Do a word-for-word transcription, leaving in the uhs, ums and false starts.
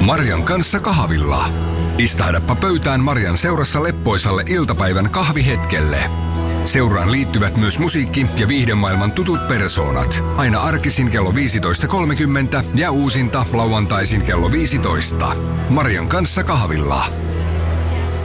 Marjan kanssa kahvilla. Istahdappa pöytään Marjan seurassa leppoisalle iltapäivän kahvihetkelle. Seuraan liittyvät myös musiikki- ja viihdemaailman tutut persoonat. Aina arkisin kello viisitoista kolmekymmentä ja uusinta lauantaisin kello viisitoista. Marjan kanssa kahvilla.